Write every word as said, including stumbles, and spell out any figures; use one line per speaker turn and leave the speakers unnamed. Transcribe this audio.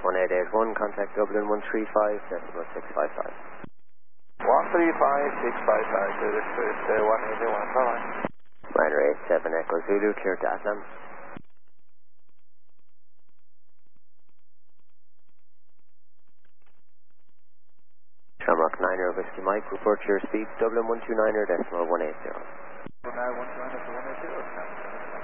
one eight eight one, contact Dublin one three five, decimal six five five.
one three five, six five five, to this first, uh, one eight eight one, bye-bye.
Liner eight seven Echo Zulu, clear to Atlan. Shamrock niner, Whiskey Mike, report your speed, Dublin one two niner, decimal one eight zero.
Now one two niner to one eight zero.